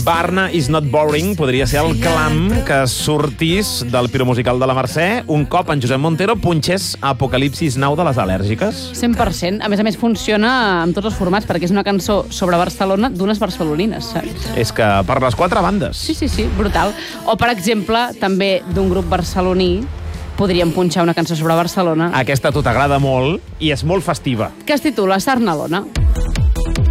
Barna is not boring podria ser el clam que sortís del piromusical de la Mercè un cop en Josep Montero punxés Apocalipsis Now de les Al·lèrgiques. 100%. A més, funciona amb tots els formats, perquè és una cançó sobre Barcelona d'unes barcelonines, saps? És que per les quatre bandes. Sí, brutal. O, per exemple, també d'un grup barceloní podríem punxar una cançó sobre Barcelona. Aquesta a tu t'agrada molt i és molt festiva. Que es titula Sarnalona.